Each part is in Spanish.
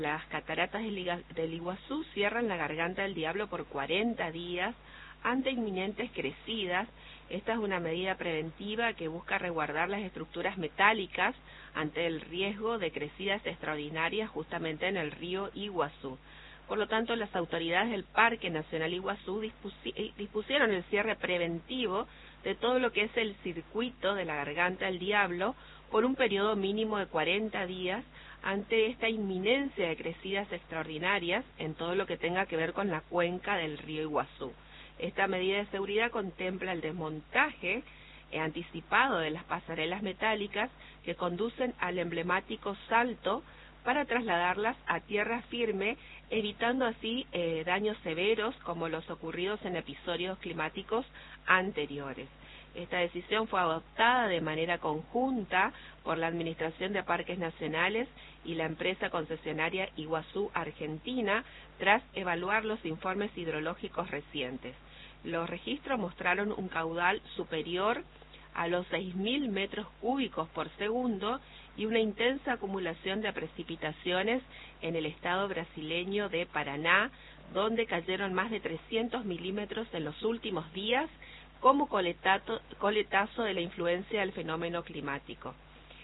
Las cataratas del Iguazú cierran la garganta del diablo por 40 días ante inminentes crecidas. Esta es una medida preventiva que busca resguardar las estructuras metálicas ante el riesgo de crecidas extraordinarias justamente en el río Iguazú. Por lo tanto, las autoridades del Parque Nacional Iguazú dispusieron el cierre preventivo de todo lo que es el circuito de la garganta del diablo por un periodo mínimo de 40 días ante esta inminencia de crecidas extraordinarias en todo lo que tenga que ver con la cuenca del río Iguazú. Esta medida de seguridad contempla el desmontaje anticipado de las pasarelas metálicas que conducen al emblemático salto para trasladarlas a tierra firme, evitando así daños severos como los ocurridos en episodios climáticos anteriores. Esta decisión fue adoptada de manera conjunta por la Administración de Parques Nacionales y la empresa concesionaria Iguazú Argentina tras evaluar los informes hidrológicos recientes. Los registros mostraron un caudal superior a los 6.000 metros cúbicos por segundo y una intensa acumulación de precipitaciones en el estado brasileño de Paraná, donde cayeron más de 300 milímetros en los últimos días como coletazo de la influencia del fenómeno climático.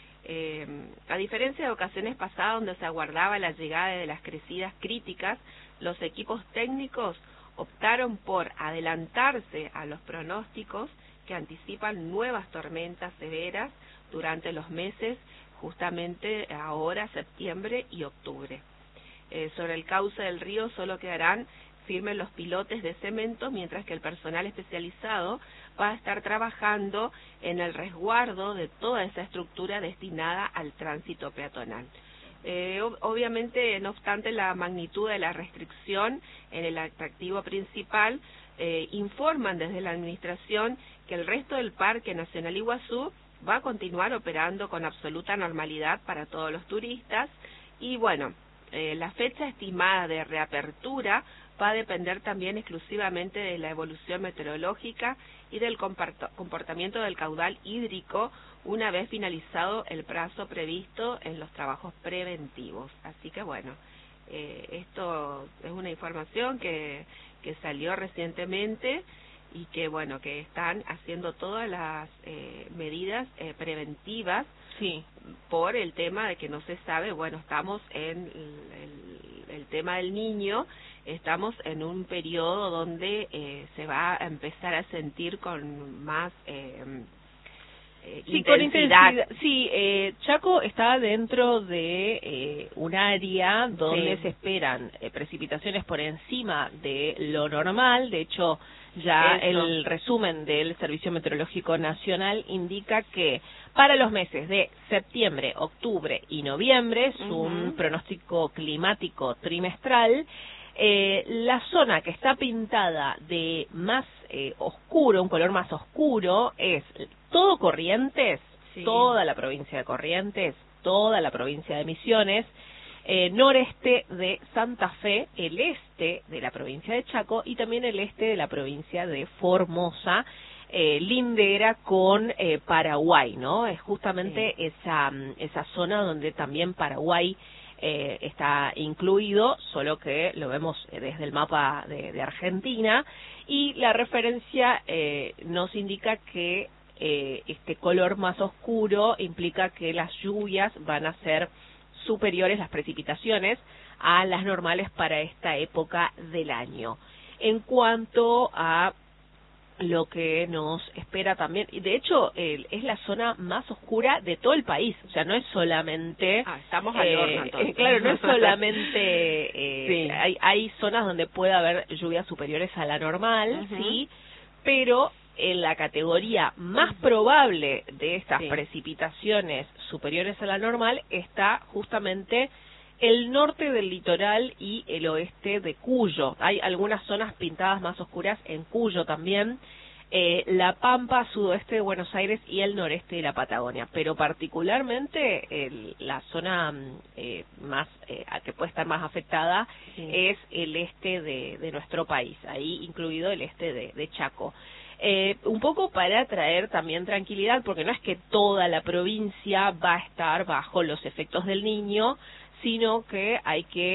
A diferencia de ocasiones pasadas donde se aguardaba la llegada de las crecidas críticas, los equipos técnicos optaron por adelantarse a los pronósticos que anticipan nuevas tormentas severas durante los meses, justamente ahora, septiembre y octubre. Sobre el cauce del río solo quedarán firmes los pilotes de cemento, mientras que el personal especializado va a estar trabajando en el resguardo de toda esa estructura destinada al tránsito peatonal. Obviamente, no obstante la magnitud de la restricción en el atractivo principal, informan desde la Administración que el resto del Parque Nacional Iguazú va a continuar operando con absoluta normalidad para todos los turistas y bueno, la fecha estimada de reapertura va a depender también exclusivamente de la evolución meteorológica y del comportamiento del caudal hídrico una vez finalizado el plazo previsto en los trabajos preventivos. Así que bueno, esto es una información que salió recientemente y que bueno, que están haciendo todas las medidas preventivas. Sí. Por el tema de que no se sabe, bueno, estamos en el tema del niño, estamos en un periodo donde se va a empezar a sentir con más intensidad. Sí, Chaco está dentro de un área donde Sí. se esperan precipitaciones por encima de lo normal. De hecho, ya el resumen del Servicio Meteorológico Nacional indica que para los meses de septiembre, octubre y noviembre, es un pronóstico climático trimestral. La zona que está pintada de más oscuro, un color más oscuro, es todo Corrientes, Sí. toda la provincia de Corrientes, toda la provincia de Misiones, noreste de Santa Fe, el este de la provincia de Chaco y también el este de la provincia de Formosa, lindera con Paraguay, ¿no? Es justamente Sí. esa zona donde también Paraguay está incluido, solo que lo vemos desde el mapa de Argentina, y la referencia nos indica que este color más oscuro implica que las lluvias van a ser superiores, las precipitaciones, a las normales para esta época del año. En cuanto a lo que nos espera también, y de hecho es la zona más oscura de todo el país, o sea, no es solamente... estamos al horno entonces. Claro, no es solamente... Sí. hay zonas donde puede haber lluvias superiores a la normal, sí, pero en la categoría más probable de estas precipitaciones superiores a la normal está justamente el norte del litoral y el oeste de Cuyo. Hay algunas zonas pintadas más oscuras en Cuyo también, La Pampa, sudoeste de Buenos Aires y el noreste de la Patagonia, pero particularmente la zona más que puede estar más afectada es el este de nuestro país, ahí incluido el este de Chaco. Un poco para traer también tranquilidad, porque no es que toda la provincia va a estar bajo los efectos del Niño, sino que hay que